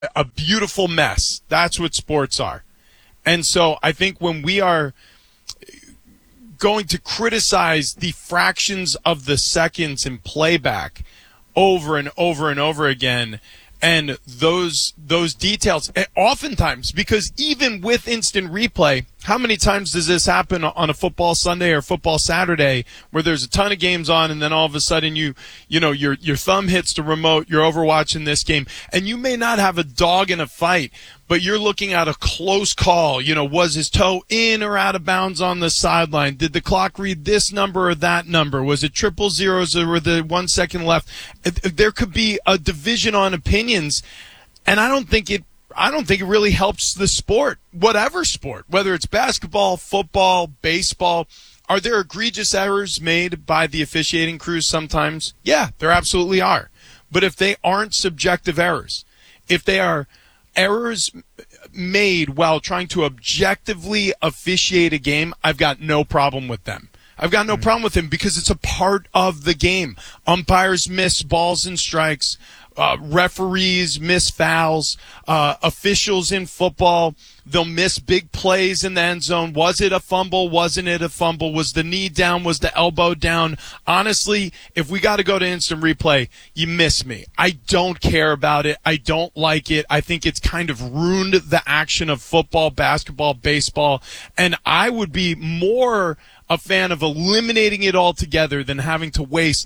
a beautiful mess. That's what sports are. And so I think when we are going to criticize the fractions of the seconds in playback over and over and over again, and those details, oftentimes, because even with instant replay, how many times does this happen on a football Sunday or football Saturday where there's a ton of games on, and then all of a sudden your thumb hits the remote, you're overwatching this game, and you may not have a dog in a fight, but you're looking at a close call. Was his toe in or out of bounds on the sideline? Did the clock read this number or that number? Was it triple zeros or the 1 second left? There could be a division on opinions, and I don't think it really helps the sport, whatever sport, whether it's basketball, football, baseball. Are there egregious errors made by the officiating crews sometimes? Yeah, there absolutely are. But if they aren't subjective errors, if they are errors made while trying to objectively officiate a game, I've got no problem with them. I've got no problem with them because it's a part of the game. Umpires miss balls and strikes. Referees miss fouls. Officials in football, they'll miss big plays in the end zone. Was it a fumble? Wasn't it a fumble? Was the knee down? Was the elbow down? Honestly, if we got to go to instant replay, you miss me. I don't care about it. I don't like it. I think it's kind of ruined the action of football, basketball, baseball, and I would be more a fan of eliminating it altogether than having to waste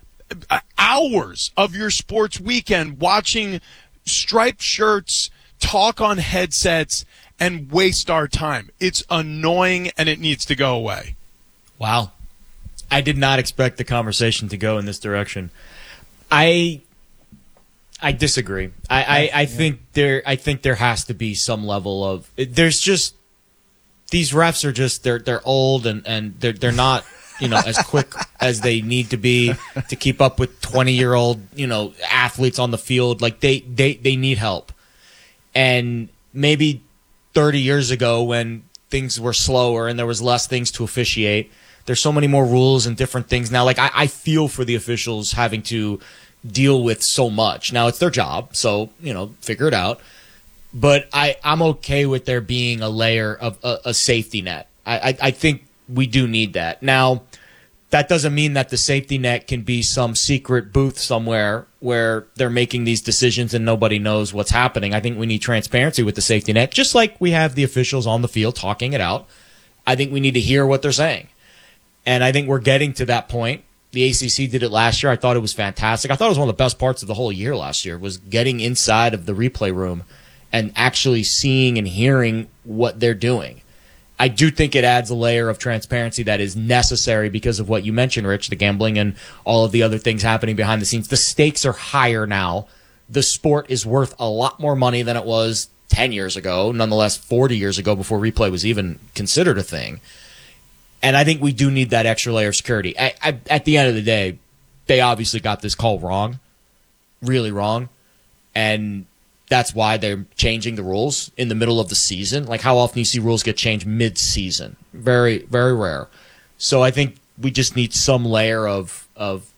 hours of your sports weekend watching striped shirts, talk on headsets, and waste our time. It's annoying, and it needs to go away. Wow. I did not expect the conversation to go in this direction. I disagree. I think there has to be some level of there's just these refs are just they're old and they're not as quick as they need to be to keep up with 20-year-old athletes on the field. Like they need help. And maybe 30 years ago when things were slower and there was less things to officiate, there's so many more rules and different things now. Like I feel for the officials having to deal with so much. Now it's their job, so figure it out. But I'm okay with there being a layer of a safety net. I think we do need that. Now, that doesn't mean that the safety net can be some secret booth somewhere where they're making these decisions and nobody knows what's happening. I think we need transparency with the safety net, just like we have the officials on the field talking it out. I think we need to hear what they're saying. And I think we're getting to that point. The ACC did it last year. I thought it was fantastic. I thought it was one of the best parts of the whole year last year was getting inside of the replay room and actually seeing and hearing what they're doing. I do think it adds a layer of transparency that is necessary because of what you mentioned, Rich, the gambling and all of the other things happening behind the scenes. The stakes are higher now. The sport is worth a lot more money than it was 10 years ago, nonetheless 40 years ago before replay was even considered a thing. And I think we do need that extra layer of security. At the end of the day, they obviously got this call wrong, really wrong, and that's why they're changing the rules in the middle of the season. Like, how often do you see rules get changed mid-season? Very, very rare. So I think we just need some layer of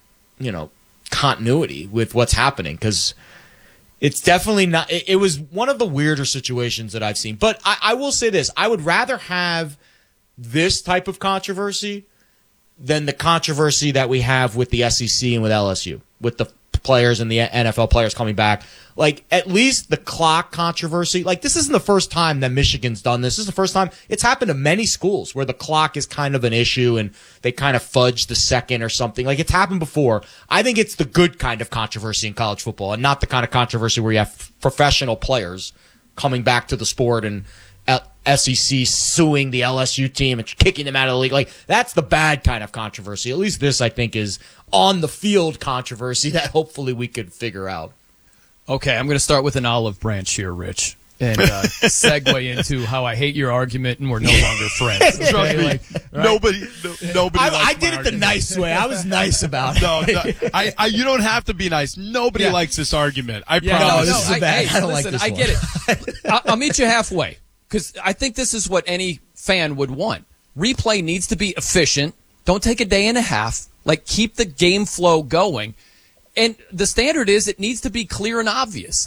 continuity with what's happening because it's definitely not – it was one of the weirder situations that I've seen. But I will say this. I would rather have this type of controversy than the controversy that we have with the SEC and with LSU, with the players and the NFL players coming back. Like, at least the clock controversy, like, this isn't the first time that Michigan's done this. This is the first time. It's happened to many schools where the clock is kind of an issue and they kind of fudge the second or something. Like, it's happened before. I think it's the good kind of controversy in college football and not the kind of controversy where you have professional players coming back to the sport and SEC suing the LSU team and kicking them out of the league. Like, that's the bad kind of controversy. At least this, I think, is on the field controversy that hopefully we could figure out. Okay, I'm going to start with an olive branch here, Rich, and segue into how I hate your argument and we're no longer friends. Okay? Right? Nobody I did it the nice way. I was nice about it. No, you don't have to be nice. Nobody likes this argument. I promise. No, this is bad. I don't listen, like this I one. get it. I'll meet you halfway because I think this is what any fan would want. Replay needs to be efficient. Don't take a day and a half. Like, keep the game flow going. And the standard is it needs to be clear and obvious.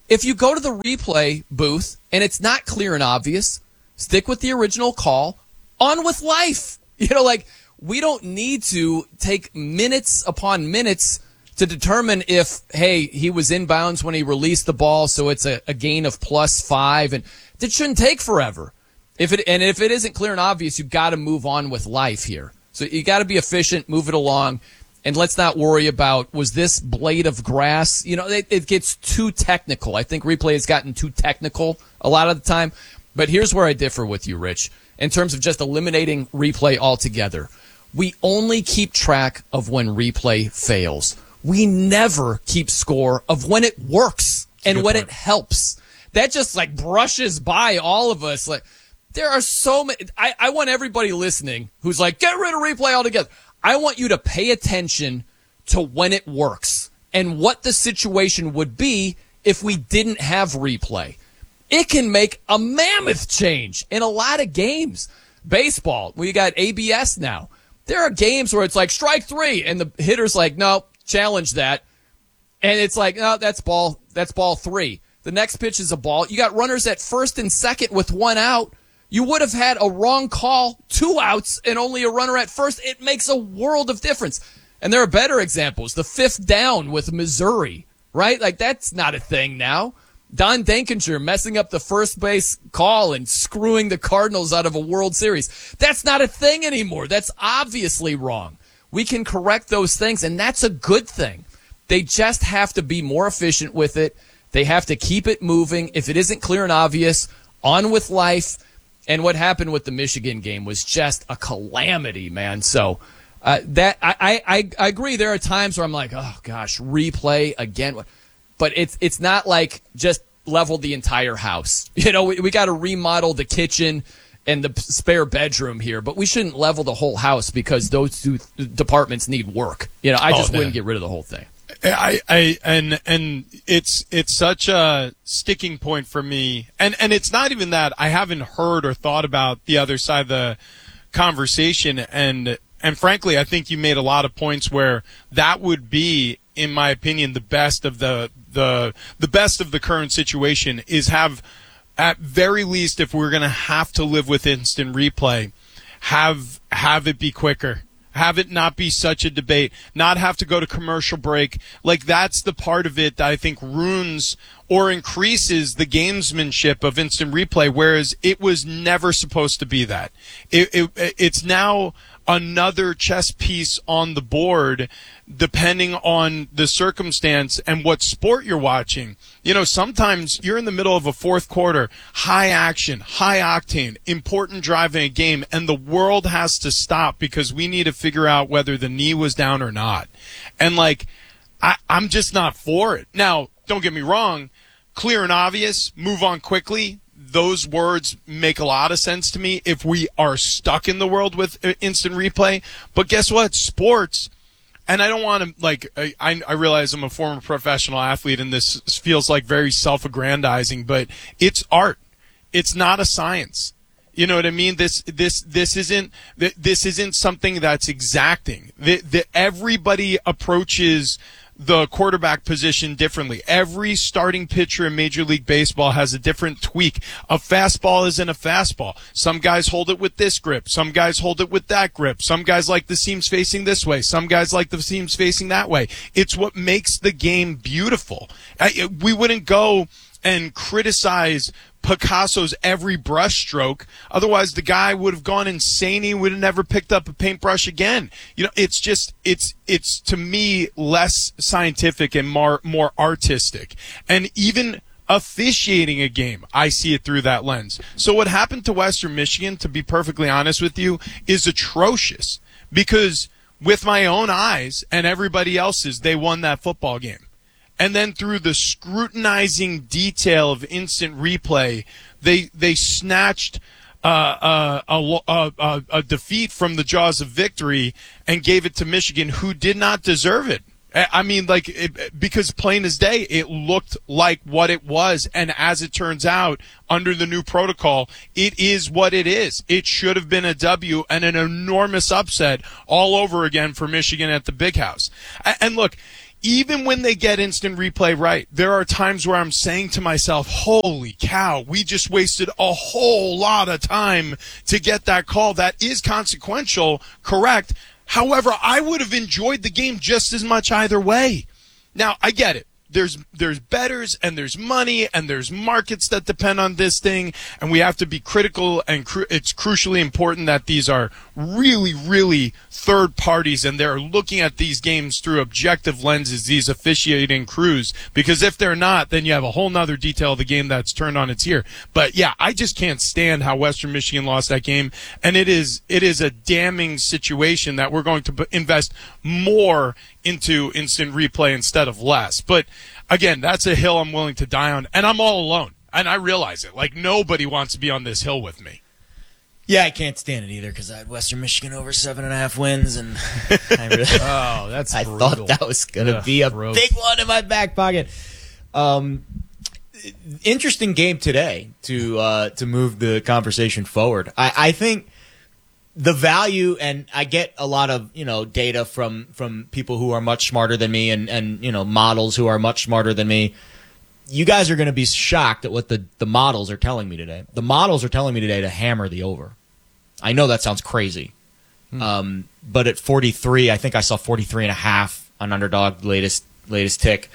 If you go to the replay booth and it's not clear and obvious, stick with the original call. On with life. We don't need to take minutes upon minutes to determine if, hey, he was inbounds when he released the ball, so it's a gain of +5, and it shouldn't take forever. If it isn't clear and obvious, you've got to move on with life here. So you got to be efficient, move it along, and let's not worry about, was this blade of grass? It gets too technical. I think replay has gotten too technical a lot of the time. But here's where I differ with you, Rich, in terms of just eliminating replay altogether. We only keep track of when replay fails. We never keep score of when it works and when it helps. That just brushes by all of us. There are so many. I want everybody listening who's get rid of replay altogether. I want you to pay attention to when it works and what the situation would be if we didn't have replay. It can make a mammoth change in a lot of games. Baseball, we got ABS now. There are games where it's strike 3, and the hitter's no, challenge that. And it's no, that's ball 3. The next pitch is a ball. You got runners at first and second with 1 out. You would have had a wrong call, 2 outs, and only a runner at first. It makes a world of difference. And there are better examples. The 5th down with Missouri, right? That's not a thing now. Don Denkinger messing up the first base call and screwing the Cardinals out of a World Series. That's not a thing anymore. That's obviously wrong. We can correct those things, and that's a good thing. They just have to be more efficient with it. They have to keep it moving. If it isn't clear and obvious, on with life. And what happened with the Michigan game was just a calamity, man. So I agree. There are times where I'm oh gosh, replay again. But it's not just level the entire house. We got to remodel the kitchen and the spare bedroom here, but we shouldn't level the whole house because those 2 departments need work. I just wouldn't get rid of the whole thing. And it's such a sticking point for me. And it's not even that I haven't heard or thought about the other side of the conversation. And frankly, I think you made a lot of points where that would be, in my opinion, the best of the best of the current situation is have, at very least, if we're going to have to live with instant replay, have it be quicker. Have it not be such a debate, not have to go to commercial break. That's the part of it that I think ruins or increases the gamesmanship of instant replay, whereas it was never supposed to be that. It's now another chess piece on the board depending on the circumstance and what sport you're watching. Sometimes you're in the middle of a 4th quarter, high action, high octane, important drive in a game, and the world has to stop because we need to figure out whether the knee was down or not. And I'm just not for it. Now, don't get me wrong, clear and obvious, move on quickly. Those words make a lot of sense to me if we are stuck in the world with instant replay. But guess what? Sports, and I don't want to, I realize I'm a former professional athlete and this feels very self-aggrandizing, but it's art. It's not a science. You know what I mean? This isn't something that's exacting. Everybody approaches the quarterback position differently. Every starting pitcher in Major League Baseball has a different tweak. A fastball isn't a fastball. Some guys hold it with this grip. Some guys hold it with that grip. Some guys like the seams facing this way. Some guys like the seams facing that way. It's what makes the game beautiful. We wouldn't go and criticize Picasso's every brush stroke. Otherwise, the guy would have gone insane. He would have never picked up a paintbrush again. It's to me less scientific and more artistic. And even officiating a game, I see it through that lens. So what happened to Western Michigan, to be perfectly honest with you, is atrocious because with my own eyes and everybody else's, they won that football game. And then through the scrutinizing detail of instant replay, they snatched a defeat from the jaws of victory and gave it to Michigan, who did not deserve it. Because plain as day, it looked like what it was. And as it turns out, under the new protocol, it is what it is. It should have been a W and an enormous upset all over again for Michigan at the Big House. And look, even when they get instant replay right, there are times where I'm saying to myself, holy cow, we just wasted a whole lot of time to get that call. That is consequential, correct. However, I would have enjoyed the game just as much either way. Now, I get it. There's bettors and there's money and there's markets that depend on this thing, and we have to be critical, and it's crucially important that these are really, really third parties and they're looking at these games through objective lenses, these officiating crews, because if they're not, then you have a whole nother detail of the game that's turned on its ear. But yeah, I just can't stand how Western Michigan lost that game, and it is a damning situation that we're going to invest more into instant replay instead of less. But again, that's a hill I'm willing to die on, and I'm all alone, and I realize it. Like, nobody wants to be on this hill with me. Yeah, I can't stand it either because I had Western Michigan over 7.5 wins, and I thought that was going to be a big one in my back pocket. Interesting game today to move the conversation forward. I think the value, and I get a lot of, data from people who are much smarter than me and models who are much smarter than me. You guys are going to be shocked at what the models are telling me today. The models are telling me today to hammer the over. I know that sounds crazy. But at 43, I think I saw 43.5 on Underdog latest tick.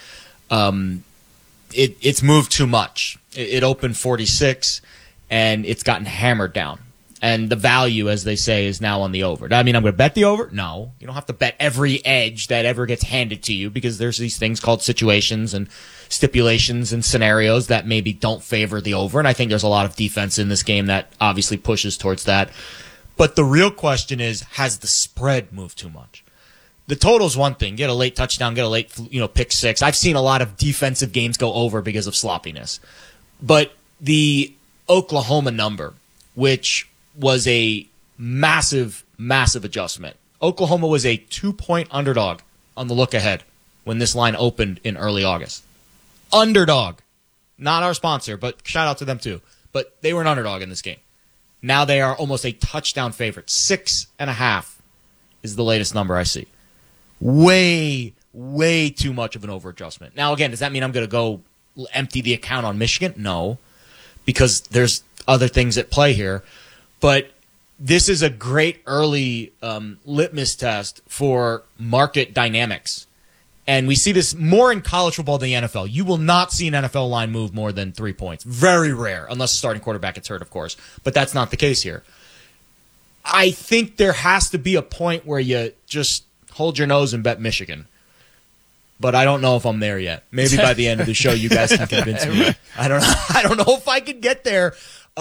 It's moved too much. It opened 46 and it's gotten hammered down. And the value, as they say, is now on the over. Does that mean I'm going to bet the over? No. You don't have to bet every edge that ever gets handed to you because there's these things called situations and stipulations and scenarios that maybe don't favor the over. And I think there's a lot of defense in this game that obviously pushes towards that. But the real question is, has the spread moved too much? The total's one thing. Get a late touchdown, get a late pick six. I've seen a lot of defensive games go over because of sloppiness. But the Oklahoma number, which was a massive, massive adjustment. Oklahoma was a 2-point underdog on the look ahead when this line opened in early August. Underdog. Not our sponsor, but shout out to them too. But they were an underdog in this game. Now they are almost a touchdown favorite. 6.5 is the latest number I see. Way, way too much of an over adjustment. Now again, does that mean I'm going to go empty the account on Michigan? No, because there's other things at play here. But this is a great early litmus test for market dynamics. And we see this more in college football than the NFL. You will not see an NFL line move more than 3 points. Very rare, unless the starting quarterback gets hurt, of course. But that's not the case here. I think there has to be a point where you just hold your nose and bet Michigan. But I don't know if I'm there yet. Maybe by the end of the show, you guys can convince me. I don't know if I could get there.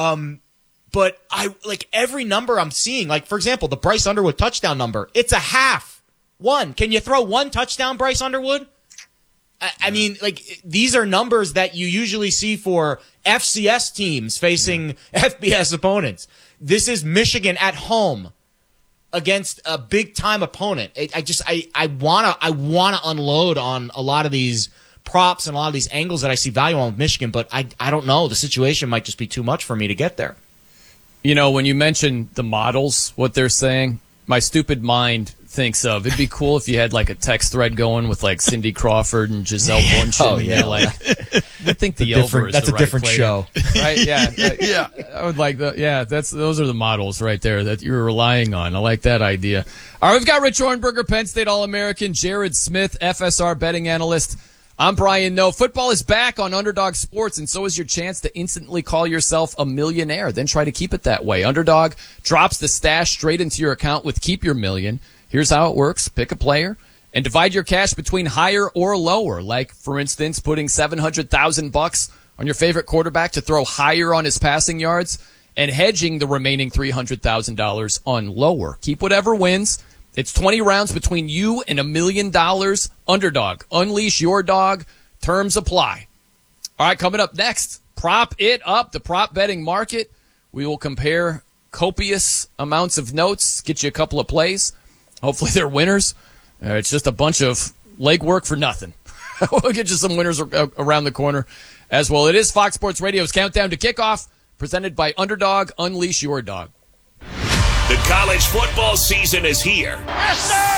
But I like every number I'm seeing. Like, for example, the Bryce Underwood touchdown number. It's a half. One. Can you throw one touchdown, Bryce Underwood? I mean, like, these are numbers that you usually see for FCS teams facing FBS opponents. This is Michigan at home against a big-time opponent. I wanna unload on a lot of these props and a lot of these angles that I see value on with Michigan, but I don't know. The situation might just be too much for me to get there. When you mention the models, what they're saying, my stupid mind thinks of, it'd be cool if you had like a text thread going with like Cindy Crawford and Giselle Bundchen. Oh, yeah. I think the over is that's the a right different player. show. Right? Yeah. Yeah. I would like that. Yeah, those are the models right there that you're relying on. I like that idea. All right, we've got Rich Hornberger, Penn State All-American, Jared Smith, FSR betting analyst. I'm Brian Noe. Football is back on Underdog Sports, and so is your chance to instantly call yourself a millionaire. Then try to keep it that way. Underdog drops the stash straight into your account with Keep Your Million. Here's how it works. Pick a player and divide your cash between higher or lower. Like, for instance, putting $700,000 on your favorite quarterback to throw higher on his passing yards and hedging the remaining $300,000 on lower. Keep whatever wins. It's 20 rounds between you and $1 million. Underdog. Unleash your dog. Terms apply. All right, coming up next, Prop It Up, the prop betting market. We will compare copious amounts of notes, get you a couple of plays. Hopefully they're winners. It's just a bunch of legwork for nothing. We'll get you some winners around the corner as well. It is Fox Sports Radio's Countdown to Kickoff, presented by Underdog. Unleash your dog. The college football season is here. Yes, sir!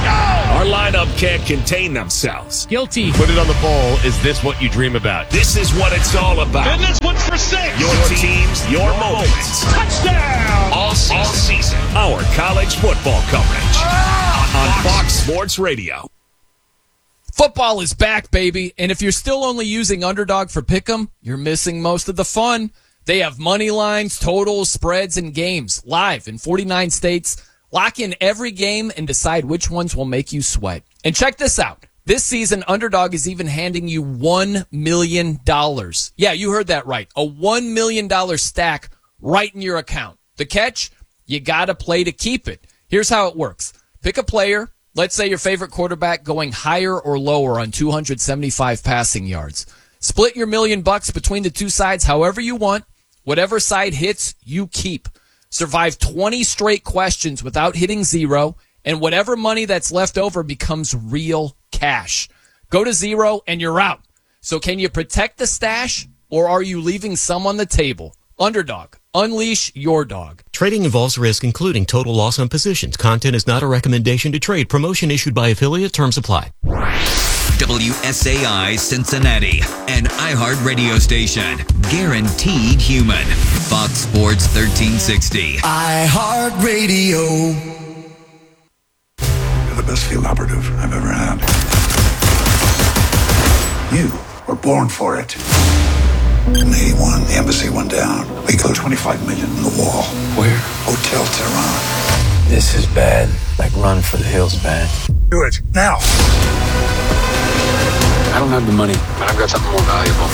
Our lineup can't contain themselves. Guilty. Put it on the bowl. Is this what you dream about? This is what it's all about. And this one's for 6. Your teams, your moments. Touchdown! All season. Our college football coverage on Fox Sports Radio. Football is back, baby. And if you're still only using Underdog for Pick'em, you're missing most of the fun. They have money lines, totals, spreads, and games live in 49 states. Lock in every game and decide which ones will make you sweat. And check this out. This season, Underdog is even handing you $1 million. Yeah, you heard that right. A $1 million stack right in your account. The catch? You gotta play to keep it. Here's how it works. Pick a player. Let's say your favorite quarterback going higher or lower on 275 passing yards. Split your $1 million between the two sides however you want. Whatever side hits, you keep. Survive 20 straight questions without hitting zero, and whatever money that's left over becomes real cash. Go to zero and you're out. So can you protect the stash, or are you leaving some on the table? Underdog. Unleash your dog. Trading involves risk, including total loss on positions. Content is not a recommendation to trade. Promotion issued by affiliate. Terms apply. WSAI Cincinnati, an iHeart radio station. Guaranteed human. Fox Sports 1360. iHeart Radio. You're the best field operative I've ever had. You were born for it. In 81, the embassy went down. We go 25 million in the wall. Where? Hotel Tehran. This is bad. Like Run for the Hills bad. Do it, now. I don't have the money, but I've got something more valuable.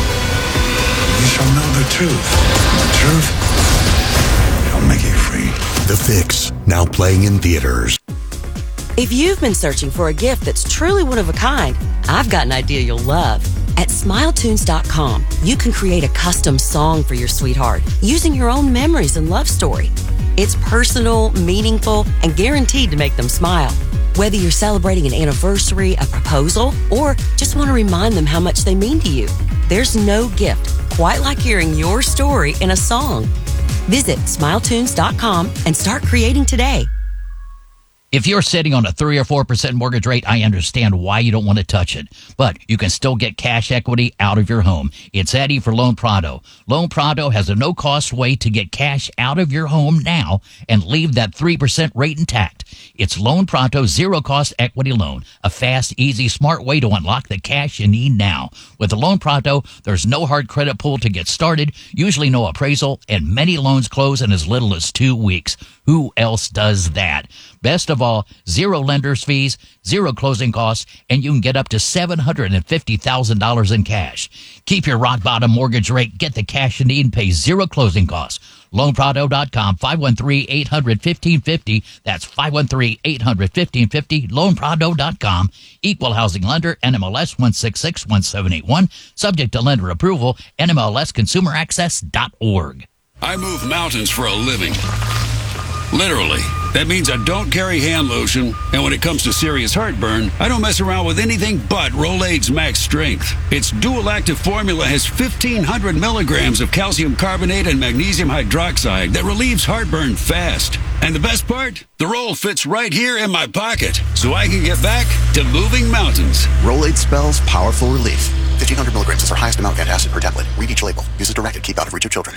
You shall know the truth. And the truth shall make you free. The Fix, now playing in theaters. If you've been searching for a gift that's truly one of a kind, I've got an idea you'll love. At SmileTunes.com, you can create a custom song for your sweetheart using your own memories and love story. It's personal, meaningful, and guaranteed to make them smile. Whether you're celebrating an anniversary, a proposal, or just want to remind them how much they mean to you, there's no gift quite like hearing your story in a song. Visit SmileTunes.com and start creating today. If you're sitting on a 3 or 4% mortgage rate, I understand why you don't want to touch it. But you can still get cash equity out of your home. It's Eddie for Loan Prado. Loan Prado has a no-cost way to get cash out of your home now and leave that 3% rate intact. It's Loan Prado zero-cost equity loan, a fast, easy, smart way to unlock the cash you need now. With the Loan Prado, there's no hard credit pull to get started, usually no appraisal, and many loans close in as little as 2 weeks. Who else does that? Best of all, zero lender's fees, zero closing costs, and you can get up to $750,000 in cash. Keep your rock-bottom mortgage rate, get the cash you need, and pay zero closing costs. LoanPrado.com, 513-800-1550. That's 513-800-1550. LoanPrado.com. Equal housing lender, NMLS 1661781. Subject to lender approval, NMLSconsumeraccess.org. I move mountains for a living. Literally. That means I don't carry hand lotion, and when it comes to serious heartburn, I don't mess around with anything but Rolaids Max Strength. Its dual-active formula has 1,500 milligrams of calcium carbonate and magnesium hydroxide that relieves heartburn fast. And the best part? The roll fits right here in my pocket, so I can get back to moving mountains. Rolaids spells powerful relief. 1,500 milligrams is our highest amount of antacid per tablet. Read each label. Use as directed. Keep out of reach of children.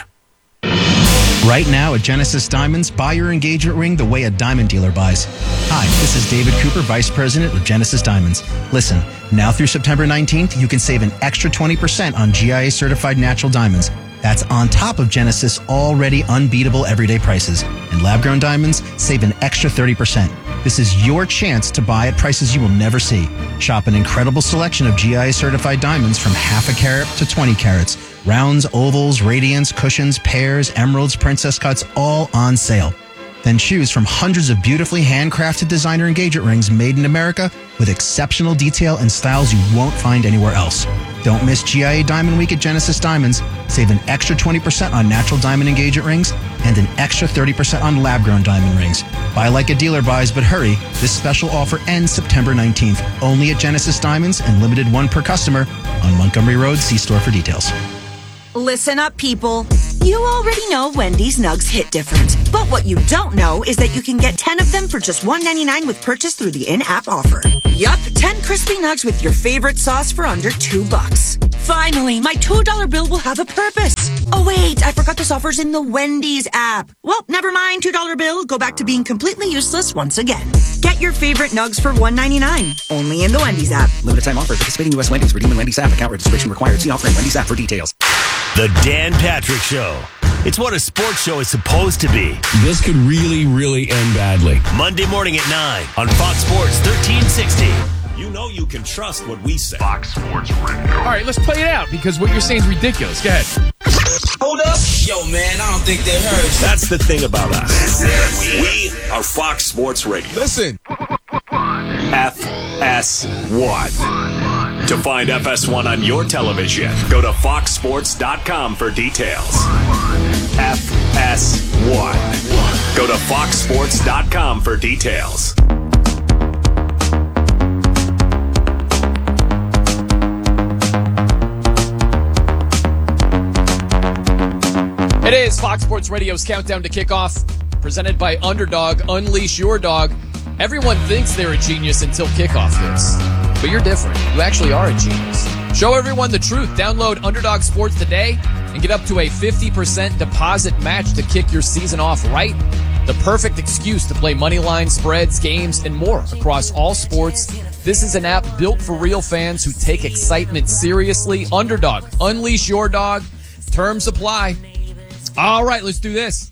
Right now at Genesis Diamonds, buy your engagement ring the way a diamond dealer buys. Hi, this is David Cooper, Vice President of Genesis Diamonds. Listen, now through September 19th, you can save an extra 20% on GIA certified natural diamonds. That's on top of Genesis' already unbeatable everyday prices. And lab-grown diamonds save an extra 30%. This is your chance to buy at prices you will never see. Shop an incredible selection of GIA certified diamonds from half a carat to 20 carats. Rounds, ovals, radiants, cushions, pears, emeralds, princess cuts, all on sale. Then choose from hundreds of beautifully handcrafted designer engagement rings made in America with exceptional detail and styles you won't find anywhere else. Don't miss GIA Diamond Week at Genesis Diamonds. Save an extra 20% on natural diamond engagement rings and an extra 30% on lab-grown diamond rings. Buy like a dealer buys, but hurry. This special offer ends September 19th. Only at Genesis Diamonds and limited one per customer on Montgomery Road. See store for details. Listen up, people. You already know Wendy's Nugs hit different. But what you don't know is that you can get 10 of them for just $1.99 with purchase through the in-app offer. Yup, 10 crispy nugs with your favorite sauce for under $2. Finally, my $2 bill will have a purpose. Oh wait, I forgot this offer's in the Wendy's app. Well, never mind, $2 bill. Go back to being completely useless once again. Get your favorite nugs for $1.99. Only in the Wendy's app. Limited time offer. Participating U.S. Wendy's. Redeem in Wendy's app. Account registration required. See offer in Wendy's app for details. The Dan Patrick Show. It's what a sports show is supposed to be. This could really, really end badly. Monday morning at 9 on Fox Sports 1360. You know you can trust what we say. Fox Sports Radio. All right, let's play it out because what you're saying is ridiculous. Go ahead. Hold up. Yo, man, I don't think they heard. That's the thing about us. We are Fox Sports Radio. Listen. FS1. To find FS1 on your television, go to foxsports.com for details. FS1. Go to foxsports.com for details. It is Fox Sports Radio's Countdown to Kickoff, presented by Underdog. Unleash your dog. Everyone thinks they're a genius until kickoff hits. But you're different. You actually are a genius. Show everyone the truth. Download Underdog Sports today and get up to a 50% deposit match to kick your season off right. The perfect excuse to play money line, spreads, games, and more across all sports. This is an app built for real fans who take excitement seriously. Underdog. Unleash your dog. Terms apply. All right, let's do this.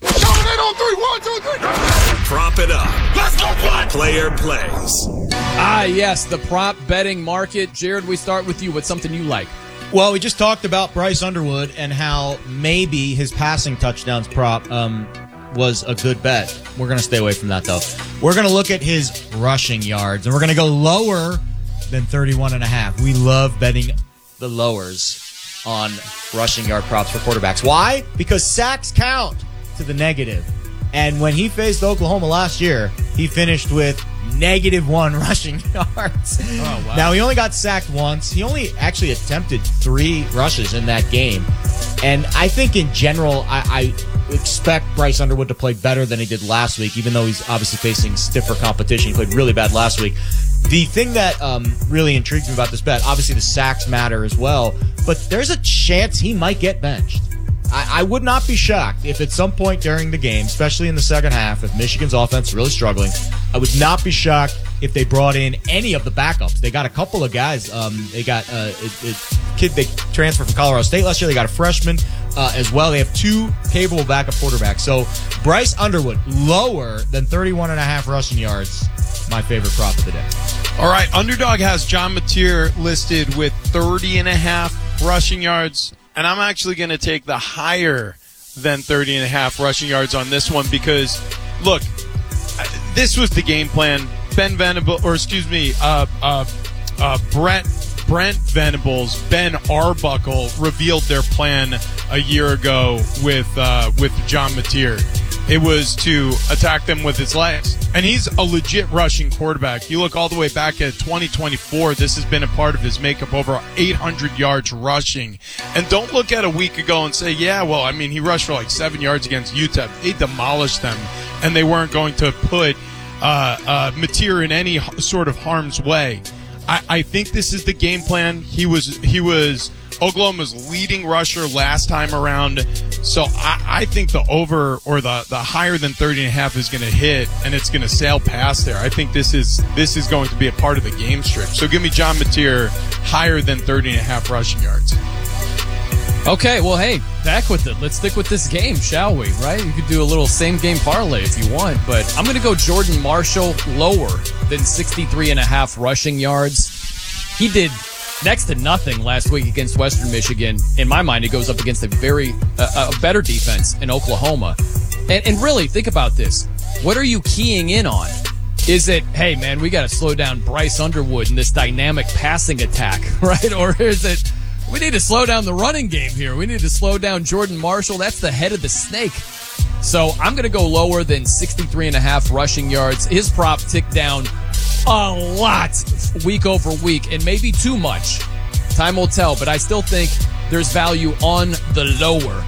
Prop it up. Let's go, play. Player plays. Ah, yes, the prop betting market. Jared, we start with you. What's something you like? Well, we just talked about Bryce Underwood and how maybe his passing touchdowns prop was a good bet. We're going to stay away from that, though. We're going to look at his rushing yards, and we're going to go lower than 31.5. We love betting the lowers on rushing yard props for quarterbacks. Why? Because sacks count to the negative. And when he faced Oklahoma last year, he finished with -1 rushing yards. Oh, wow. Now, he only got sacked once. He only actually attempted 3 rushes in that game. And I think in general, I expect Bryce Underwood to play better than he did last week, even though he's obviously facing stiffer competition. He played really bad last week. The thing that really intrigues me about this bet, obviously the sacks matter as well, but there's a chance he might get benched. I would not be shocked if at some point during the game, especially in the second half, if Michigan's offense is really struggling, I would not be shocked if they brought in any of the backups. They got a couple of guys. They got a kid they transferred from Colorado State last year. They got a freshman as well. They have 2 capable backup quarterbacks. So Bryce Underwood, lower than 31.5 rushing yards, my favorite prop of the day. All right, Underdog has John Mateer listed with 30.5 rushing yards. And I'm actually going to take the higher than 30.5 rushing yards on this one because, look, this was the game plan. Brent Venables, Ben Arbuckle revealed their plan a year ago with John Mateer. It was to attack them with his legs. And he's a legit rushing quarterback. You look all the way back at 2024, this has been a part of his makeup, over 800 yards rushing. And don't look at a week ago and say, yeah, well, I mean, he rushed for like 7 yards against UTEP. They demolished them, and they weren't going to put Mateer in any sort of harm's way. I think this is the game plan. He was Oklahoma's leading rusher last time around. So I think the over or the higher than 30.5 is going to hit, and it's going to sail past there. I think this is going to be a part of the game script. So give me John Mateer higher than 30.5 rushing yards. Okay, well, hey, back with it. Let's stick with this game, shall we? Right? You could do a little same-game parlay if you want, but I'm going to go Jordan Marshall lower than 63.5 rushing yards. He did next to nothing last week against Western Michigan. In my mind, he goes up against a better defense in Oklahoma. And really, think about this. What are you keying in on? Is it, hey, man, we got to slow down Bryce Underwood in this dynamic passing attack, right? Or is it, we need to slow down the running game here. We need to slow down Jordan Marshall. That's the head of the snake. So I'm going to go lower than 63.5 rushing yards. His prop ticked down a lot week over week, and maybe too much. Time will tell, but I still think there's value on the lower.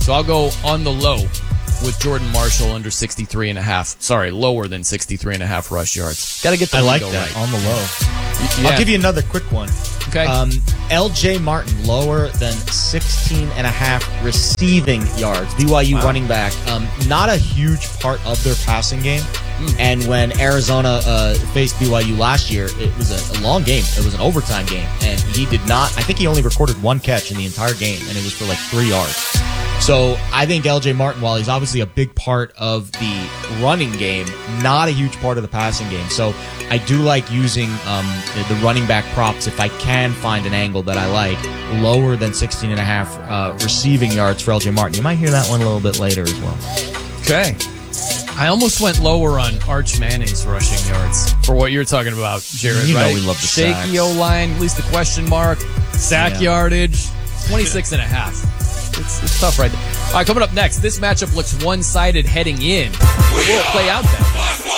So I'll go on the low with Jordan Marshall under 63.5. Sorry, lower than 63.5 rush yards. Got to get the lingo that right. On the low. Yeah. I'll give you another quick one. Okay. L.J. Martin, lower than 16.5 receiving yards. BYU running back. Not a huge part of their passing game. And when Arizona faced BYU last year, it was a long game. It was an overtime game. And he did not, I think he only recorded one catch in the entire game, and it was for like 3 yards. So I think L.J. Martin, while he's obviously a big part of the running game, not a huge part of the passing game. So I do like using the running back props if I can find an angle that I like, lower than 16.5 receiving yards for L.J. Martin. You might hear that one a little bit later as well. Okay. I almost went lower on Arch Manning's rushing yards for what you're talking about, Jared, you right? know we love the shaky sacks. O-line, at least the question mark, sack yardage, 26.5. It's tough right there. All right, coming up next, this matchup looks one-sided heading in. Will it play out then?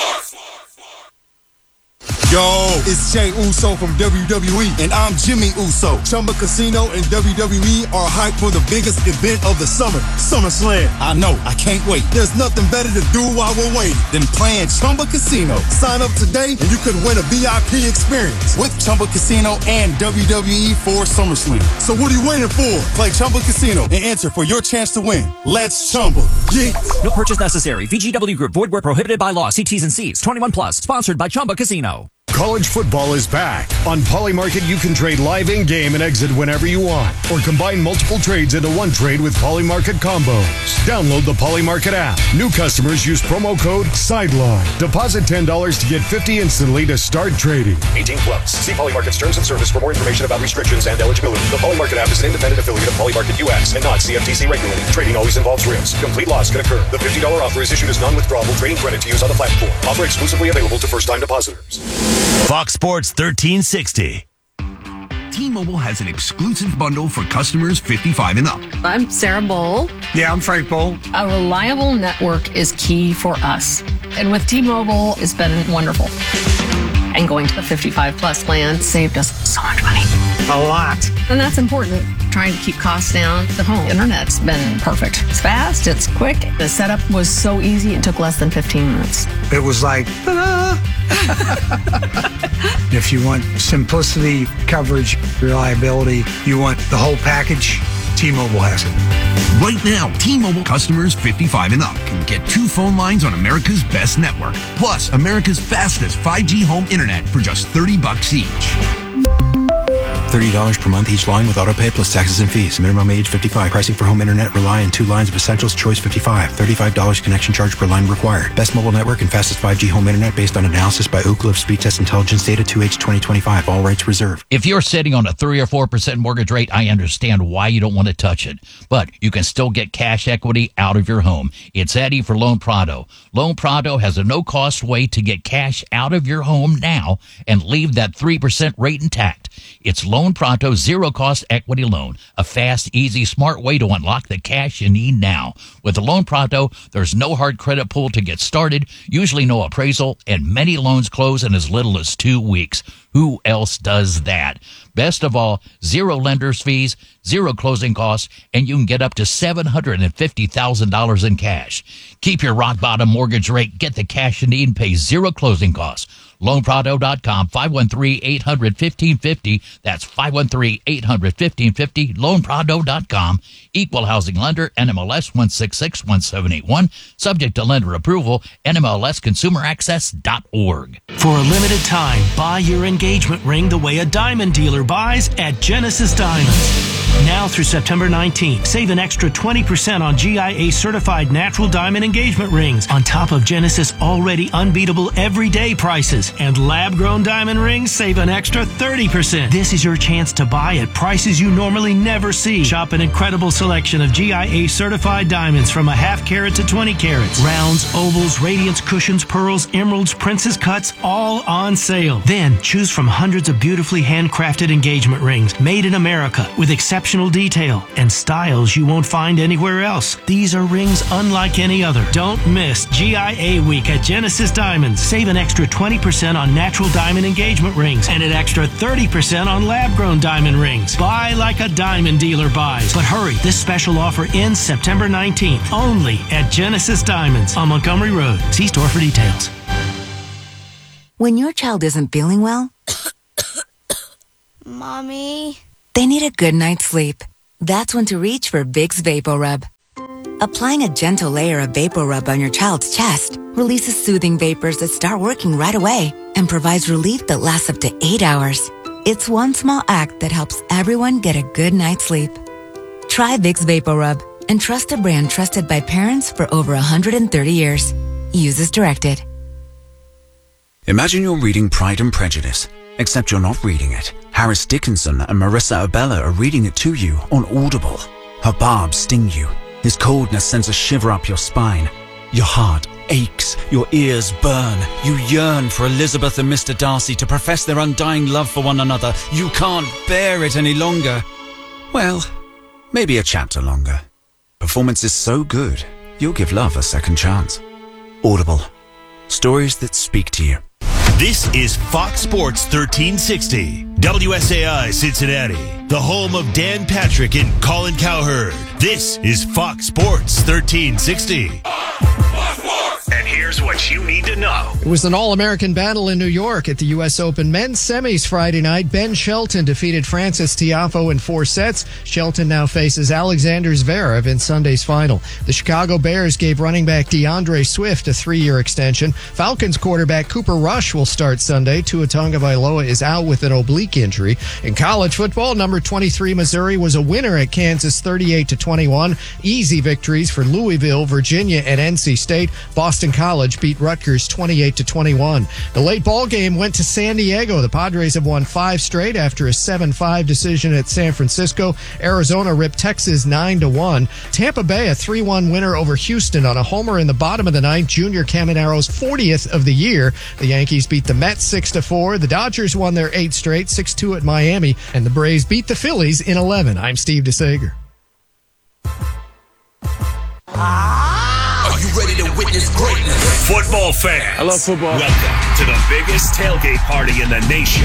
Yo, it's Jay Uso from WWE, and I'm Jimmy Uso. Chumba Casino and WWE are hyped for the biggest event of the summer, SummerSlam. I know, I can't wait. There's nothing better to do while we're waiting than playing Chumba Casino. Sign up today, and you could win a VIP experience with Chumba Casino and WWE for SummerSlam. So what are you waiting for? Play Chumba Casino and enter for your chance to win. Let's Chumba. Yeah. No purchase necessary. VGW Group. Void where prohibited by law. See T's and C's. 21 plus. Sponsored by Chumba Casino. College football is back. On Polymarket, you can trade live in-game and exit whenever you want, or combine multiple trades into one trade with Polymarket combos. Download the Polymarket app. New customers use promo code SIDELINE. Deposit $10 to get $50 instantly to start trading. 18 plus. See Polymarket's terms and service for more information about restrictions and eligibility. The Polymarket app is an independent affiliate of Polymarket US and not CFTC regulated. Trading always involves risk. Complete loss can occur. The $50 offer is issued as non-withdrawable trading credit to use on the platform. Offer exclusively available to first-time depositors. Fox Sports 1360. T-Mobile has an exclusive bundle for customers 55 and up. I'm Sarah Bowl. Yeah, I'm Frank Bowl. A reliable network is key for us. And with T-Mobile, it's been wonderful. And going to the 55 plus plan saved us so much money. A lot. And that's important. Trying to keep costs down. The home internet's been perfect. It's fast, it's quick. The setup was so easy, it took less than 15 minutes. It was like, ta-da! If you want simplicity, coverage, reliability, you want the whole package, T-Mobile has it. Right now, T-Mobile customers 55 and up can get 2 phone lines on America's best network, plus America's fastest 5G home internet for just $30 each. $30 per month each line with autopay plus taxes and fees. Minimum age 55. Pricing for home internet rely on 2 lines of essentials. Choice 55. $35 connection charge per line required. Best mobile network and fastest 5G home internet based on analysis by Ookla of Speed Test Intelligence data 2H 2025. All rights reserved. If you're sitting on a 3 or 4% mortgage rate, I understand why you don't want to touch it. But you can still get cash equity out of your home. It's Eddie for Loan Prado. Loan Prado has a no-cost way to get cash out of your home now and leave that 3% rate intact. It's Loan Pronto zero-cost equity loan, a fast, easy, smart way to unlock the cash you need now. With the Loan Pronto, there's no hard credit pull to get started, usually no appraisal, and many loans close in as little as 2 weeks. Who else does that? Best of all, 0 lender's fees, 0 closing costs, and you can get up to $750,000 in cash. Keep your rock-bottom mortgage rate, get the cash you need, and pay 0 closing costs. LoanPrado.com, 513-800-1550. That's 513-800-1550. LoanPrado.com. Equal housing lender, NMLS 1661781. Subject to lender approval, NMLSconsumeraccess.org. For a limited time, buy your engagement ring the way a diamond dealer buys at Genesis Diamonds. Now through September 19th, save an extra 20% on GIA certified natural diamond engagement rings on top of Genesis already unbeatable everyday prices. And lab-grown diamond rings save an extra 30%. This is your chance to buy at prices you normally never see. Shop an incredible selection of GIA certified diamonds from a half carat to 20 carats. Rounds, ovals, radiance, cushions, pearls, emeralds, princess cuts, all on sale. Then choose from hundreds of beautifully handcrafted engagement rings made in America with exceptional exceptional detail and styles you won't find anywhere else. These are rings unlike any other. Don't miss GIA Week at Genesis Diamonds. Save an extra 20% on natural diamond engagement rings and an extra 30% on lab-grown diamond rings. Buy like a diamond dealer buys. But hurry, this special offer ends September 19th, only at Genesis Diamonds on Montgomery Road. See store for details. When your child isn't feeling well, Mommy, they need a good night's sleep. That's when to reach for Vicks VapoRub. Applying a gentle layer of VapoRub on your child's chest releases soothing vapors that start working right away and provides relief that lasts up to 8 hours. It's one small act that helps everyone get a good night's sleep. Try Vicks VapoRub and trust a brand trusted by parents for over 130 years. Use as directed. Imagine you're reading Pride and Prejudice, except you're not reading it. Harris Dickinson and Marissa Abella are reading it to you on Audible. Her barbs sting you. His coldness sends a shiver up your spine. Your heart aches, your ears burn. You yearn for Elizabeth and Mr. Darcy to profess their undying love for one another. You can't bear it any longer. Well, maybe a chapter longer. Performance is so good, you'll give love a second chance. Audible. Stories that speak to you. This is Fox Sports 1360, WSAI Cincinnati, the home of Dan Patrick and Colin Cowherd. This is Fox Sports 1360. And here's what you need to know. It was an all-American battle in New York at the U.S. Open men's semis Friday night. Ben Shelton defeated Francis Tiafoe in 4 sets. Shelton now faces Alexander Zverev in Sunday's final. The Chicago Bears gave running back DeAndre Swift a 3-year extension. Falcons quarterback Cooper Rush will start Sunday. Tua Tagovailoa is out with an oblique injury. In college football, number 23 Missouri was a winner at Kansas 38-21. Easy victories for Louisville, Virginia, and NC State. Boston College beat Rutgers 28-21. The late ball game went to San Diego. The Padres have won 5 straight after a 7-5 decision at San Francisco. Arizona ripped Texas 9-1. Tampa Bay a 3-1 winner over Houston on a homer in the bottom of the ninth. Junior Caminaro's 40th of the year. The Yankees beat the Mets 6-4. The Dodgers won their 8th straight, 6-2 at Miami, and the Braves beat the Phillies in 11. I'm Steve DeSager. Are you ready to witness greatness? Football fans. I love football. Welcome to the biggest tailgate party in the nation.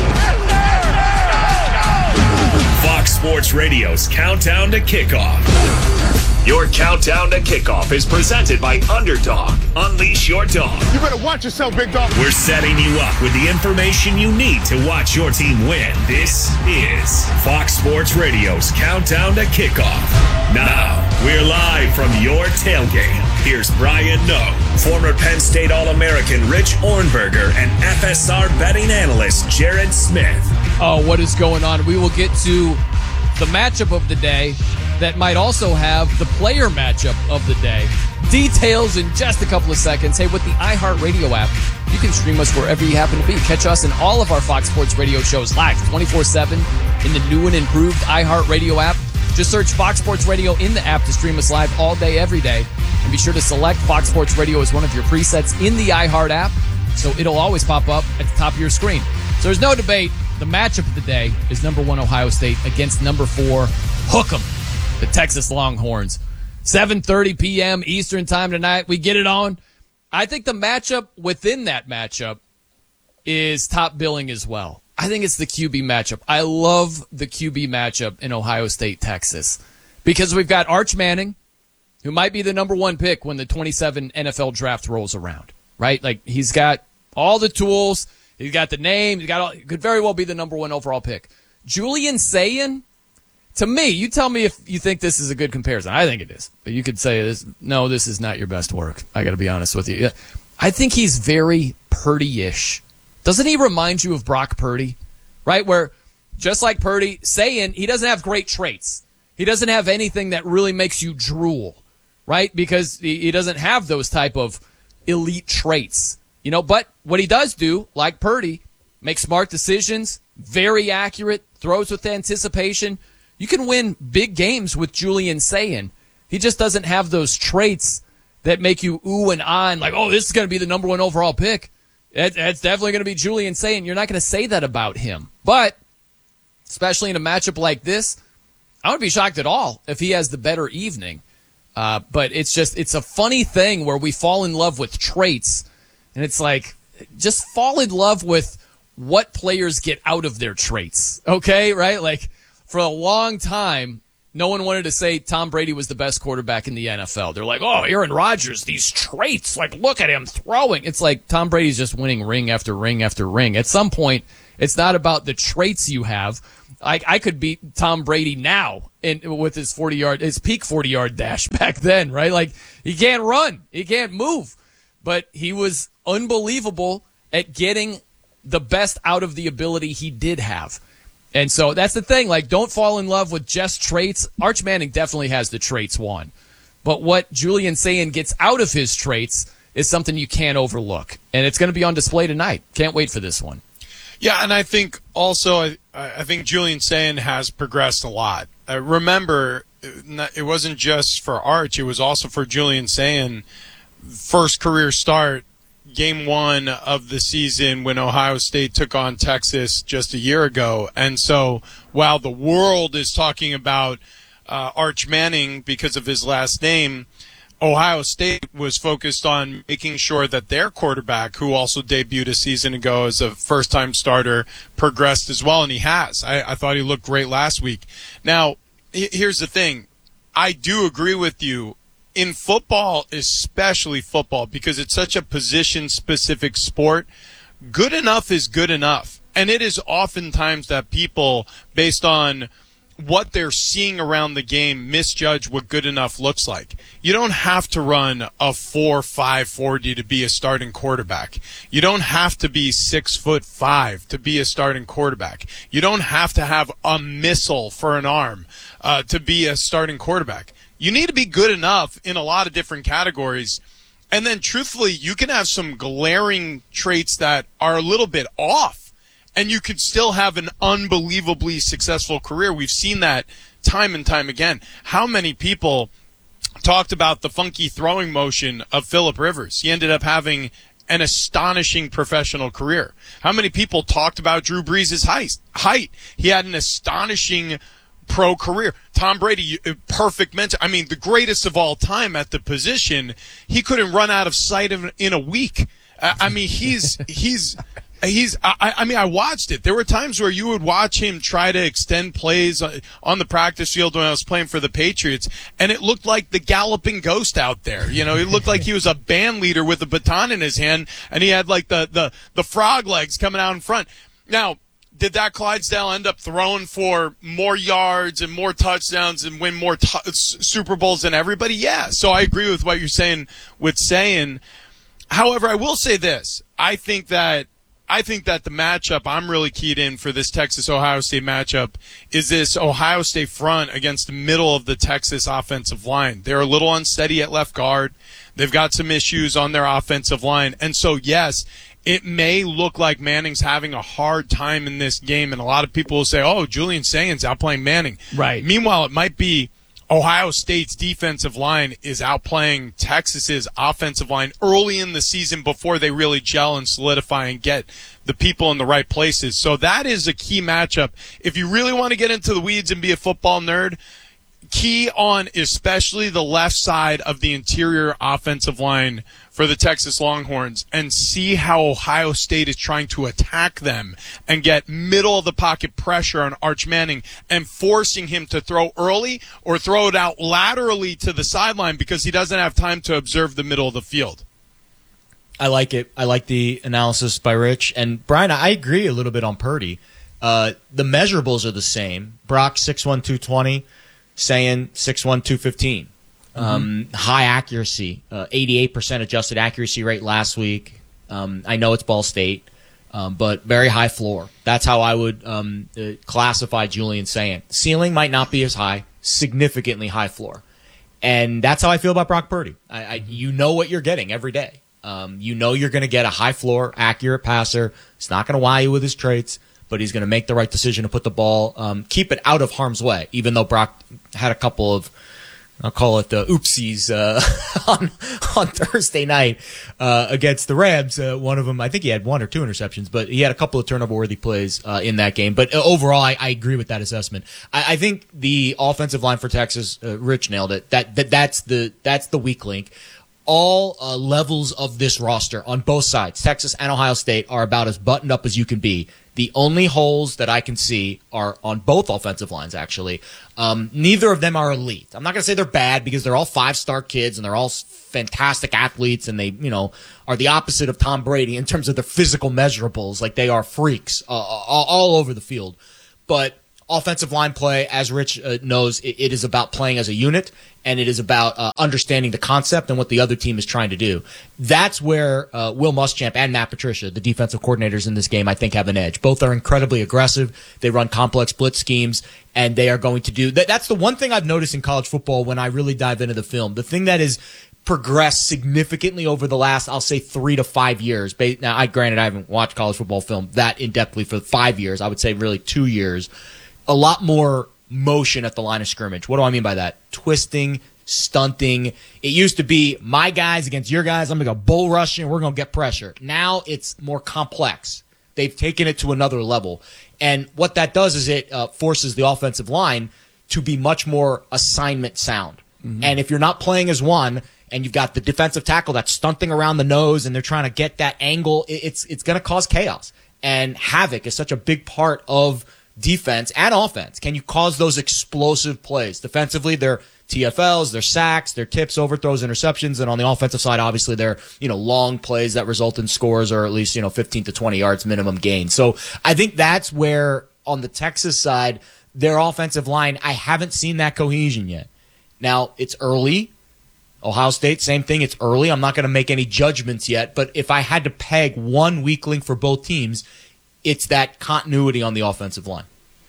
Fox Sports Radio's Countdown to Kickoff. Your Countdown to Kickoff is presented by Underdog. Unleash your dog. You better watch yourself, big dog. We're setting you up with the information you need to watch your team win. This is Fox Sports Radio's Countdown to Kickoff. Now, we're live from your tailgate. Here's Brian Noe, former Penn State All-American Rich Ornberger, and FSR betting analyst Jared Smith. Oh, what is going on? We will get to the matchup of the day that might also have the player matchup of the day. Details in just a couple of seconds. Hey, with the iHeartRadio app, you can stream us wherever you happen to be. Catch us in all of our Fox Sports Radio shows live 24/7 in the new and improved iHeartRadio app. Just search Fox Sports Radio in the app to stream us live all day, every day. And be sure to select Fox Sports Radio as one of your presets in the iHeart app, so it'll always pop up at the top of your screen. So there's no debate. The matchup of the day is number 1 Ohio State against number 4 Hook 'em, the Texas Longhorns. 7:30 p.m. Eastern time tonight. We get it on. I think the matchup within that matchup is top billing as well. I think it's the QB matchup. I love the QB matchup in Ohio State, Texas, because we've got Arch Manning, who might be the number 1 pick when the 27 NFL draft rolls around, right? Like, he's got all the tools. He's got the name. He could very well be the number 1 overall pick. Julian Sayin, to me, you tell me if you think this is a good comparison. I think it is. But you could say, this is not your best work. I got to be honest with you. I think he's very Purdy-ish. Doesn't he remind you of Brock Purdy? Right? Where, just like Purdy, Sayin, he doesn't have great traits. He doesn't have anything that really makes you drool. Right? Because he doesn't have those type of elite traits. But what he does do, like Purdy, make smart decisions, very accurate, throws with anticipation. You can win big games with Julian Sayin. He just doesn't have those traits that make you ooh and ah and like, oh, this is going to be the number 1 overall pick. It's definitely going to be Julian Sayin. You're not going to say that about him. But, especially in a matchup like this, I wouldn't be shocked at all if he has the better evening. But it's a funny thing where we fall in love with traits, and it's like, just fall in love with what players get out of their traits. Okay, right? Like, for a long time, no one wanted to say Tom Brady was the best quarterback in the NFL. They're like, oh, Aaron Rodgers, these traits, like, look at him throwing. It's like Tom Brady's just winning ring after ring after ring. At some point, it's not about the traits you have. I could beat Tom Brady now with his peak 40-yard dash back then, right? Like, he can't run. He can't move. But he was unbelievable at getting the best out of the ability he did have. And so that's the thing. Like, don't fall in love with just traits. Arch Manning definitely has the traits one. But what Julian Sayin gets out of his traits is something you can't overlook. And it's going to be on display tonight. Can't wait for this one. Yeah, and I think also, I think Julian Sayin has progressed a lot. Remember, it wasn't just for Arch. It was also for Julian Sayin. First career start, game 1 of the season when Ohio State took on Texas just a year ago. And so while the world is talking about Arch Manning because of his last name, Ohio State was focused on making sure that their quarterback, who also debuted a season ago as a first-time starter, progressed as well, and he has. I thought he looked great last week. Now, here's the thing. I do agree with you. In football, especially football, because it's such a position-specific sport, good enough is good enough. And it is oftentimes that people, based on what they're seeing around the game, misjudge what good enough looks like. You don't have to run a 4.5 40 to be a starting quarterback. You don't have to be 6'5" to be a starting quarterback. You don't have to have a missile for an arm to be a starting quarterback. You need to be good enough in a lot of different categories. And then, truthfully, you can have some glaring traits that are a little bit off, and you could still have an unbelievably successful career. We've seen that time and time again. How many people talked about the funky throwing motion of Phillip Rivers? He ended up having an astonishing professional career. How many people talked about Drew Brees' height? He had an astonishing pro career. Tom Brady, perfect mentor. I mean, the greatest of all time at the position. He couldn't run out of sight in a week. I mean, I watched it. There were times where you would watch him try to extend plays on the practice field when I was playing for the Patriots, and it looked like the galloping ghost out there. You know, it looked like he was a band leader with a baton in his hand, and he had like the frog legs coming out in front. Now, did that Clydesdale end up throwing for more yards and more touchdowns and win more Super Bowls than everybody? Yeah. So I agree with what you're saying with Sayin. However, I will say this. I think that the matchup I'm really keyed in for this Texas-Ohio State matchup is this Ohio State front against the middle of the Texas offensive line. They're a little unsteady at left guard. They've got some issues on their offensive line. And so, yes, it may look like Manning's having a hard time in this game, and a lot of people will say, oh, Julian Sayin's outplaying Manning. Right. Meanwhile, it might be Ohio State's defensive line is outplaying Texas's offensive line early in the season before they really gel and solidify and get the people in the right places. So that is a key matchup. If you really want to get into the weeds and be a football nerd, key on especially the left side of the interior offensive line for the Texas Longhorns and see how Ohio State is trying to attack them and get middle of the pocket pressure on Arch Manning and forcing him to throw early or throw it out laterally to the sideline because he doesn't have time to observe the middle of the field. I like it. I like the analysis by Rich. And Brian, I agree a little bit on Purdy. The measurables are the same. Brock 6'1", 220, Sayin 6'1", 215. High accuracy, 88% adjusted accuracy rate last week. I know it's Ball State, but very high floor. That's how I would classify Julian Sayin. Ceiling might not be as high, significantly high floor. And that's how I feel about Brock Purdy. You know what you're getting every day. You know you're going to get a high floor, accurate passer. He's not going to wow you with his traits, but he's going to make the right decision to put the ball, keep it out of harm's way, even though Brock had a couple of I'll call it the oopsies on Thursday night against the Rams. One of them, I think he had 1 or 2 interceptions, but he had a couple of turnover-worthy plays in that game. But overall, I agree with that assessment. I think the offensive line for Texas, Rich nailed it. That's the weak link. All levels of this roster on both sides, Texas and Ohio State, are about as buttoned up as you can be. The only holes that I can see are on both offensive lines, actually. Neither of them are elite. I'm not going to say they're bad because they're all 5-star kids and they're all fantastic athletes and they, are the opposite of Tom Brady in terms of their physical measurables. Like, they are freaks all over the field. But offensive line play, as Rich knows, it is about playing as a unit, and it is about understanding the concept and what the other team is trying to do. That's where Will Muschamp and Matt Patricia, the defensive coordinators in this game, I think have an edge. Both are incredibly aggressive. They run complex blitz schemes, and they are going to do that. That's the one thing I've noticed in college football when I really dive into the film. The thing that is progressed significantly over the last, I'll say, 3 to 5 years. Now, granted, I haven't watched college football film that in-depthly for 5 years. I would say really 2 years. A lot more motion at the line of scrimmage. What do I mean by that? Twisting, stunting. It used to be my guys against your guys. I'm going to go bull rushing. We're going to get pressure. Now it's more complex. They've taken it to another level. And what that does is it forces the offensive line to be much more assignment sound. Mm-hmm. And if you're not playing as one and you've got the defensive tackle that's stunting around the nose and they're trying to get that angle, it's going to cause chaos. And havoc is such a big part of defense and offense. Can you cause those explosive plays? Defensively, they're TFLs, they're sacks, they're tips, overthrows, interceptions, and on the offensive side, obviously, they're long plays that result in scores or at least 15 to 20 yards minimum gain. So I think that's where on the Texas side, their offensive line, I haven't seen that cohesion yet. Now it's early. Ohio State, same thing. It's early. I'm not going to make any judgments yet, but if I had to peg one weak link for both teams, it's that continuity on the offensive line.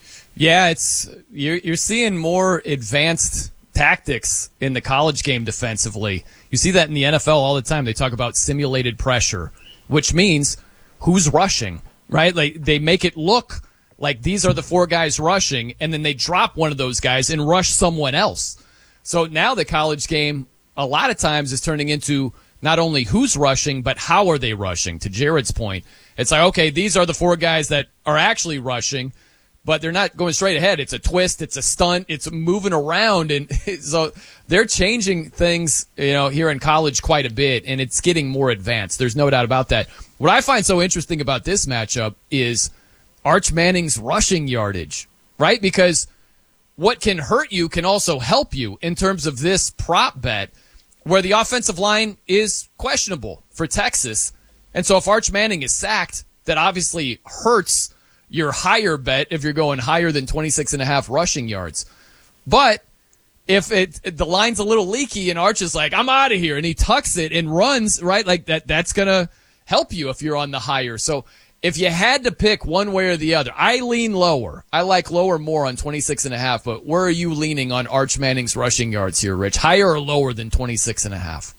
Yeah, you're seeing more advanced tactics in the college game defensively. You see that in the NFL all the time. They talk about simulated pressure, which means who's rushing, right? Like, they make it look like these are the 4 guys rushing, and then they drop one of those guys and rush someone else. So now the college game a lot of times is turning into not only who's rushing, but how are they rushing, to Jared's point. It's like, okay, these are the 4 guys that are actually rushing, but they're not going straight ahead. It's a twist, it's a stunt, it's moving around, and so they're changing things, here in college quite a bit, and it's getting more advanced. There's no doubt about that. What I find so interesting about this matchup is Arch Manning's rushing yardage, right? Because what can hurt you can also help you in terms of this prop bet, where the offensive line is questionable for Texas. And so if Arch Manning is sacked, that obviously hurts your higher bet if you're going higher than 26.5 rushing yards. But if the line's a little leaky and Arch is like, I'm out of here, and he tucks it and runs, right, like that's going to help you if you're on the higher. So if you had to pick one way or the other, I lean lower. I like lower more on 26.5, but where are you leaning on Arch Manning's rushing yards here, Rich? Higher or lower than 26.5?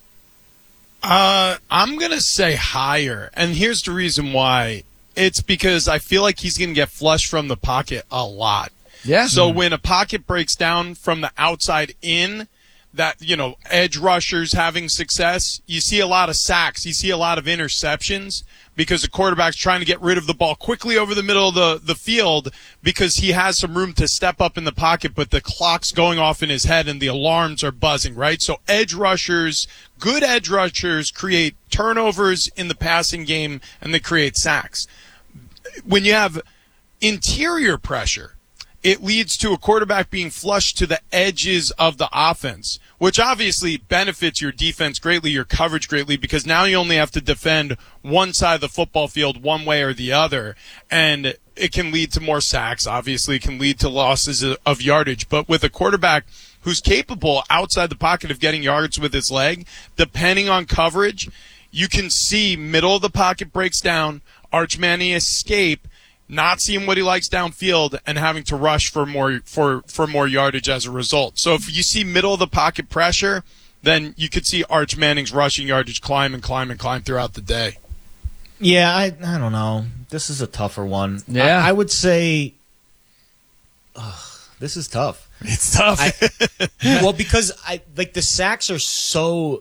I'm going to say higher, and here's the reason why. It's because I feel like he's going to get flushed from the pocket a lot. Yeah. So when a pocket breaks down from the outside in, that, edge rushers having success, you see a lot of sacks. You see a lot of interceptions because the quarterback's trying to get rid of the ball quickly over the middle of the field because he has some room to step up in the pocket, but the clock's going off in his head and the alarms are buzzing, right? So good edge rushers create turnovers in the passing game and they create sacks. When you have interior pressure, it leads to a quarterback being flushed to the edges of the offense, which obviously benefits your defense greatly, your coverage greatly, because now you only have to defend one side of the football field one way or the other, and it can lead to more sacks, obviously. It can lead to losses of yardage. But with a quarterback who's capable outside the pocket of getting yards with his leg, depending on coverage, you can see middle of the pocket breaks down, Arch Manning escape, not seeing what he likes downfield, and having to rush for more yardage as a result. So if you see middle of the pocket pressure, then you could see Arch Manning's rushing yardage climb throughout the day. Yeah, I don't know. This is a tougher one. Yeah. I would say this is tough. It's tough. Well, because the sacks are so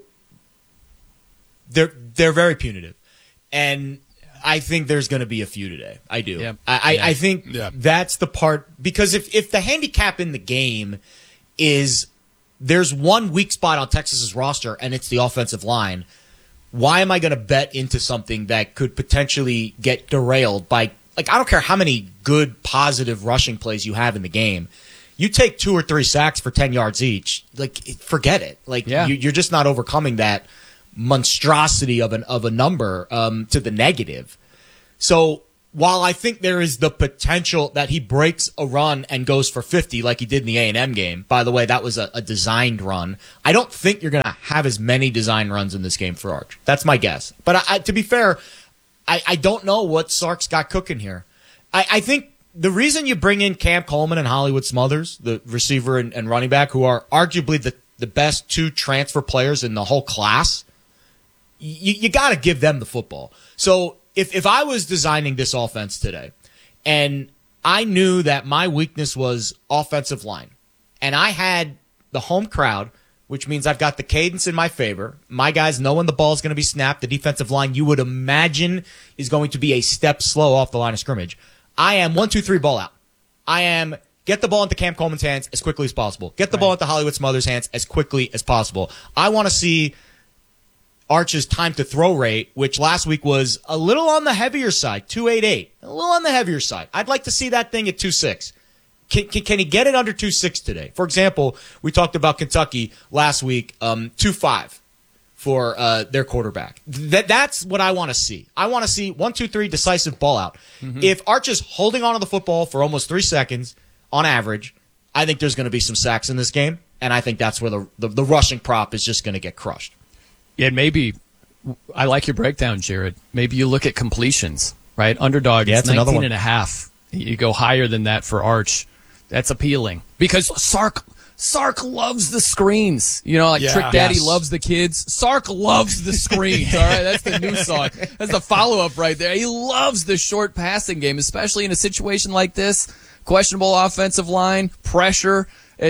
they're very punitive, and I think there's going to be a few today. I do. Yeah. I think that's the part, because if the handicap in the game is there's one weak spot on Texas's roster and it's the offensive line, why am I going to bet into something that could potentially get derailed by, I don't care how many good, positive rushing plays you have in the game. You take 2 or 3 sacks for 10 yards each, forget it. You're just not overcoming that monstrosity of a number to the negative. So while I think there is the potential that he breaks a run and goes for 50 like he did in the A&M game, by the way, that was a designed run, I don't think you're going to have as many design runs in this game for Arch. That's my guess. But to be fair, I don't know what Sark's got cooking here. I think the reason you bring in Cam Coleman and Hollywood Smothers, the receiver and running back, who are arguably the best 2 transfer players in the whole class, you got to give them the football. So if I was designing this offense today and I knew that my weakness was offensive line and I had the home crowd, which means I've got the cadence in my favor, my guys know when the ball is going to be snapped, the defensive line you would imagine is going to be a step slow off the line of scrimmage. I am 1, 2, 3 ball out. I am get the ball into Cam Coleman's hands as quickly as possible. Get the ball into Hollywood Smothers' hands as quickly as possible. I want to see Arch's time to throw rate, which last week was a little on the heavier side, 2.88, a little on the heavier side. I'd like to see that thing at 2.6. Can he get it under 2.6 today? For example, we talked about Kentucky last week, 2.5 for their quarterback. That's what I want to see. I want to see 1, 2, 3 decisive ball out. Mm-hmm. If Arch is holding onto the football for almost 3 seconds on average, I think there's going to be some sacks in this game, and I think that's where the rushing prop is just going to get crushed. Yeah, maybe I like your breakdown, Jared. Maybe you look at completions, right? Underdog is 19.5. You go higher than that for Arch. That's appealing because Sark loves the screens. Trick Daddy loves the kids. Sark loves the screens. All right, that's the new song. That's the follow-up right there. He loves the short passing game, especially in a situation like this. Questionable offensive line, pressure.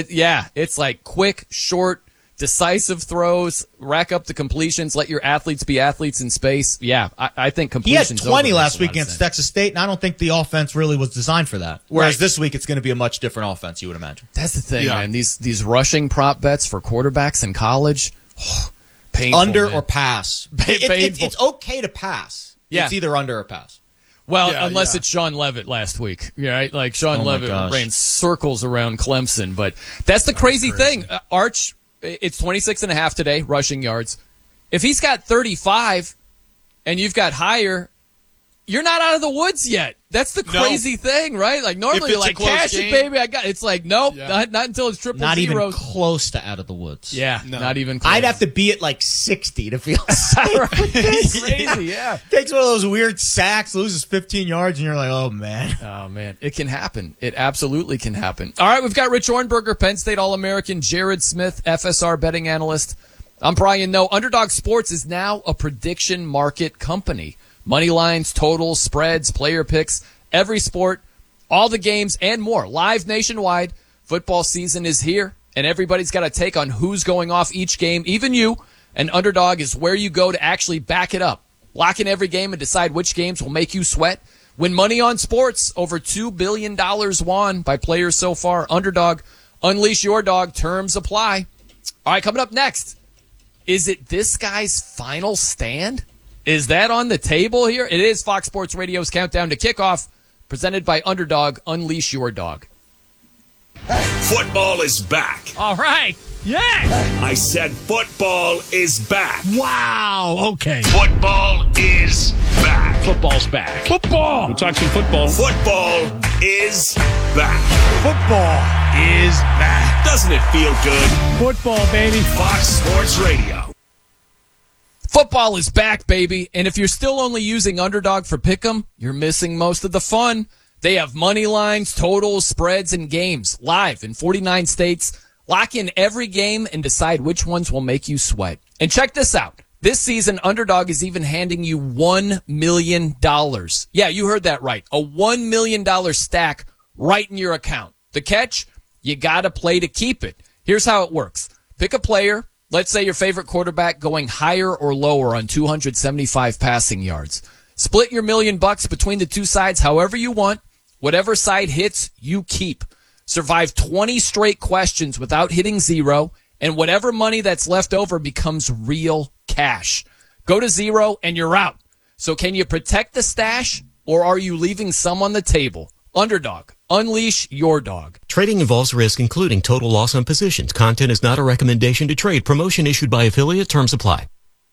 It's like quick, short, decisive throws, rack up the completions, let your athletes be athletes in space. Yeah, I think completions. He had 20 last week against Texas State, and I don't think the offense really was designed for that. Whereas this week, it's going to be a much different offense, you would imagine. That's the thing, man. These rushing prop bets for quarterbacks in college, painful. Under man. Or pass. It's okay to pass. Yeah. It's either under or pass. Well, unless it's Sean Leavitt last week, right? Like Sean Leavitt ran circles around Clemson, but that's the crazy thing. Arch, it's 26.5 today, rushing yards. If he's got 35 and you've got higher, you're not out of the woods yet. That's the crazy thing, right? Like normally you're like, cash it, baby. It's like, nope, not until it's triple not zeros. Even close to out of the woods. Yeah, not even close. I'd have to be at like 60 to feel safe. It's crazy, yeah. Takes one of those weird sacks, loses 15 yards, and you're like, oh, man. Oh, man. It can happen. It absolutely can happen. All right, we've got Rich Ornberger, Penn State All-American, Jared Smith, FSR betting analyst. I'm Brian Noe. Underdog Sports is now a prediction market company. Money lines, totals, spreads, player picks, every sport, all the games, and more. Live nationwide. Football season is here, and everybody's got a take on who's going off each game, even you. And Underdog is where you go to actually back it up. Lock in every game and decide which games will make you sweat. Win money on sports. Over $2 billion won by players so far. Underdog, unleash your dog. Terms apply. All right, coming up next. Is it this guy's final stand? Is that on the table here? It is Fox Sports Radio's Countdown to Kickoff, presented by Underdog. Unleash your dog. Football is back. All right. Yes. I said football is back. Wow. Okay. Football is back. Football's back. Football. We'll talk some football. Football is back. Football is back. Doesn't it feel good? Football, baby. Fox Sports Radio. Football is back, baby. And if you're still only using Underdog for Pick'em, you're missing most of the fun. They have money lines, totals, spreads, and games live in 49 states. Lock in every game and decide which ones will make you sweat. And check this out. This season, Underdog is even handing you $1 million. Yeah, you heard that right. A $1 million stack right in your account. The catch? You got to play to keep it. Here's how it works. Pick a player. Let's say your favorite quarterback going higher or lower on 275 passing yards. Split your $1 million between the two sides however you want. Whatever side hits, you keep. Survive 20 straight questions without hitting zero, and whatever money that's left over becomes real cash. Go to zero and you're out. So can you protect the stash, or are you leaving some on the table? Underdog. Unleash your dog. Trading involves risk, including total loss on positions. Content is not a recommendation to trade. Promotion issued by affiliate. Terms apply.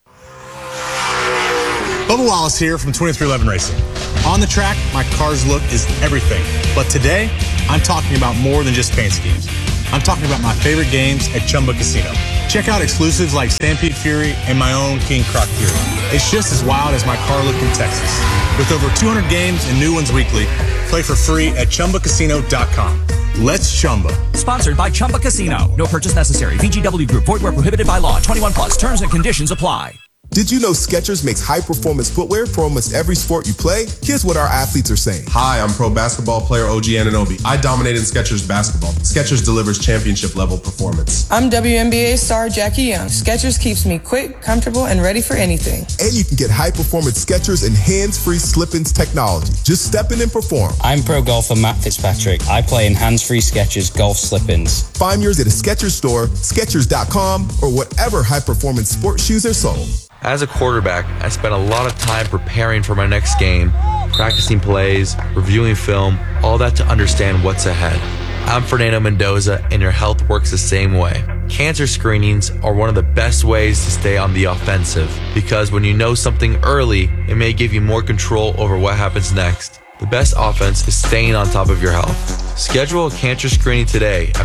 Bubba Wallace here from 2311 Racing. On the track, my car's look is everything. But today, I'm talking about more than just paint schemes. I'm talking about my favorite games at Chumba Casino. Check out exclusives like Stampede Fury and my own King Croc Fury. It's just as wild as my car look in Texas. With over 200 games and new ones weekly, play for free at ChumbaCasino.com. Let's Chumba. Sponsored by Chumba Casino. No purchase necessary. VGW Group. Void where prohibited by law. 21 plus. Terms and conditions apply. Did you know Skechers makes high-performance footwear for almost every sport you play? Here's what our athletes are saying. Hi, I'm pro basketball player OG Anunoby. I dominate in Skechers basketball. Skechers delivers championship-level performance. I'm WNBA star Jackie Young. Skechers keeps me quick, comfortable, and ready for anything. And you can get high-performance Skechers and hands-free slip-ins technology. Just step in and perform. I'm pro golfer Matt Fitzpatrick. I play in hands-free Skechers golf slip-ins. Find yours at a Skechers store, Skechers.com, or whatever high-performance sports shoes are sold. As a quarterback, I spent a lot of time preparing for my next game, practicing plays, reviewing film, all that to understand what's ahead. I'm Fernando Mendoza, and your health works the same way. Cancer screenings are one of the best ways to stay on the offensive, because when you know something early, it may give you more control over what happens next. The best offense is staying on top of your health. Schedule a cancer screening today at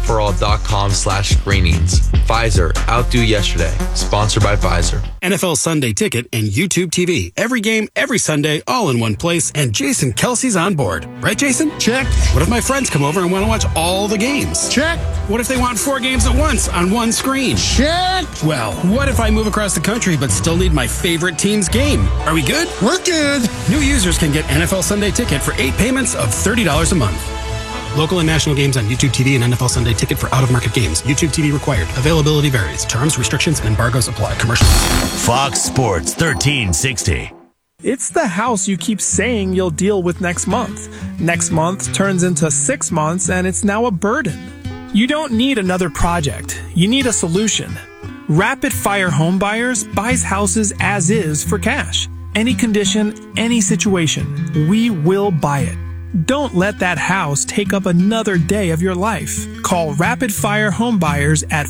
Pfizerforall.com/screenings. Pfizer, outdo yesterday. Sponsored by Pfizer. NFL Sunday Ticket and YouTube TV. Every game, every Sunday, all in one place, and Jason Kelsey's on board. Right, Jason? Check. What if my friends come over and want to watch all the games? Check. What if they want 4 games at once on one screen? Check. Well, what if I move across the country but still need my favorite team's game? Are we good? We're good. New users can get NFL Sunday Ticket for 8 payments of $30 a month. Local and national games on YouTube TV and NFL Sunday Ticket for out-of-market games. YouTube TV required. Availability varies. Terms, restrictions, and embargoes apply. Commercial. Fox Sports 1360. It's the house you keep saying you'll deal with next month. Next month turns into 6 months, and it's now a burden. You don't need another project. You need a solution. Rapid Fire Home Buyers buys houses as is for cash. Any condition, any situation, we will buy it. Don't let that house take up another day of your life. Call Rapid Fire Home Buyers at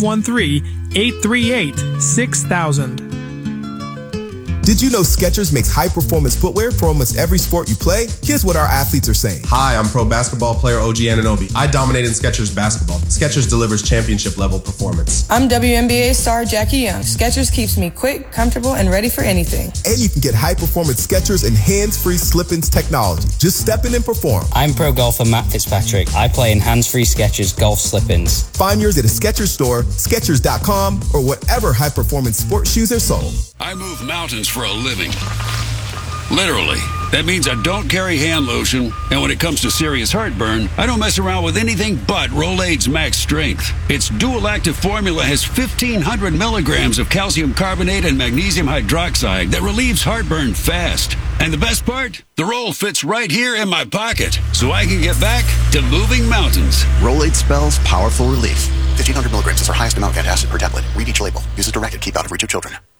513-838-6000. Did you know Skechers makes high-performance footwear for almost every sport you play? Here's what our athletes are saying. Hi, I'm pro basketball player OG Anunoby. I dominate in Skechers basketball. Skechers delivers championship-level performance. I'm WNBA star Jackie Young. Skechers keeps me quick, comfortable, and ready for anything. And you can get high-performance Skechers and hands-free slip-ins technology. Just step in and perform. I'm pro golfer Matt Fitzpatrick. I play in hands-free Skechers golf slip-ins. Find yours at a Skechers store, Skechers.com, or whatever high-performance sports shoes are sold. I move mountains for a living. Literally. That means I don't carry hand lotion, and when it comes to serious heartburn, I don't mess around with anything but Rolaids Max Strength. Its dual active formula has 1,500 milligrams of calcium carbonate and magnesium hydroxide that relieves heartburn fast. And the best part? The roll fits right here in my pocket, so I can get back to moving mountains. Rolaids spells powerful relief. 1,500 milligrams is our highest amount of antacid per tablet. Read each label. Use as directed. Keep out of reach of children.